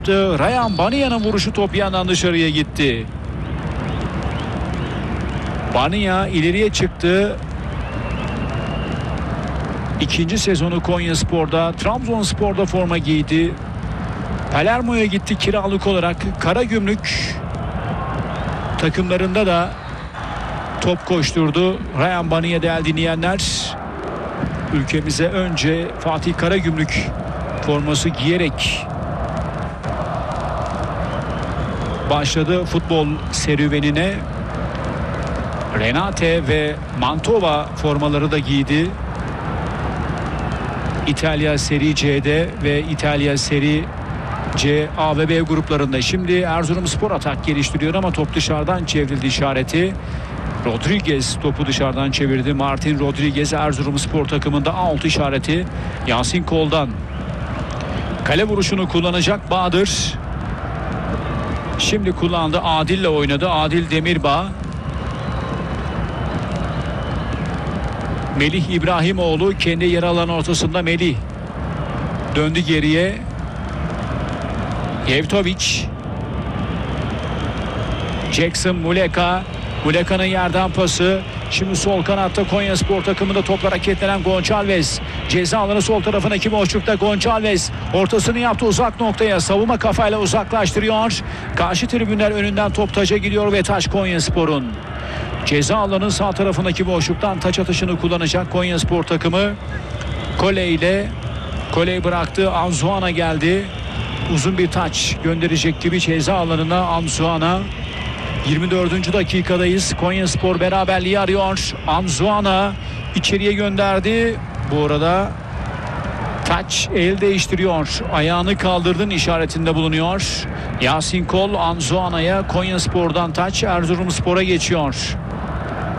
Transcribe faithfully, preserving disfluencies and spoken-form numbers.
Ryan Bania'nın vuruşu top yandan dışarıya gitti. Bania ileriye çıktı. İkinci sezonu Konyaspor'da, Trabzonspor'da forma giydi. Palermo'ya gitti kiralık olarak. Karagümrük takımlarında da top koşturdu. Ryan Bania değerli dinleyenler. Ülkemize önce Fatih Karagümrük forması giyerek başladı futbol serüvenine. Renate ve Mantova formaları da giydi. İtalya Seri C'de ve İtalya Seri C, A ve B gruplarında. Şimdi Erzurumspor atak geliştiriyor ama top dışarıdan çevrildi işareti. Rodriguez topu dışarıdan çevirdi. Martin Rodriguez Erzurumspor takımında out işareti. Yasin Kol'dan. Kale vuruşunu kullanacak Bahadır. Şimdi kullandı. Adil'le oynadı. Adil Demirbağ. Melih İbrahimoğlu kendi yer alan ortasında. Melih döndü geriye. Yevtovic. Jackson Muleka. Muleka'nın yerden pası. Şimdi sol kanatta Konyaspor takımında topla hareketlenen Gonçalves. Ceza alanı sol tarafındaki boşlukta Gonçalves. Ortasını yaptı uzak noktaya. Savunma kafayla uzaklaştırıyor. Karşı tribünler önünden top taca gidiyor ve taç Konyaspor'un. Ceza alanı sağ tarafındaki boşluktan taç atışını kullanacak Konyaspor takımı. Kole ile Kole'yi bıraktı. Anzuana geldi. Uzun bir taç gönderecek gibi ceza alanına Anzuana. yirmi dördüncü dakikadayız. Konyaspor beraberliği arıyor. Anzuana içeriye gönderdi. Bu arada taç el değiştiriyor. Ayağını kaldırdın işaretinde bulunuyor. Yasin Kol Anzuana'ya. Konyaspor'dan taç Erzurumspor'a geçiyor.